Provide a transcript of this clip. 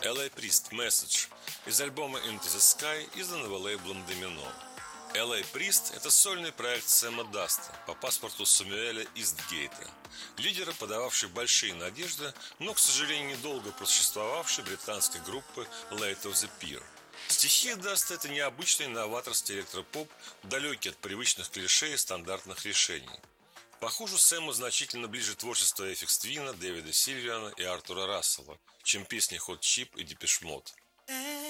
LA Priest Message из альбома Into the Sky, изданного лейблом Domino. LA Priest – это сольный проект Сэма Даста по паспорту Самуэля Истгейта, лидера, подававшей большие надежды, но, к сожалению, недолго просуществовавшей британской группы Late of the Pier. Стихи Даста – это необычный новаторский электропоп, далекий от привычных клише и стандартных решений. Похоже, Сэму значительно ближе творчество Aphex Twin, Дэвида Сильвиана и Артура Рассела, чем песни Hot Chip и Depeche Mode.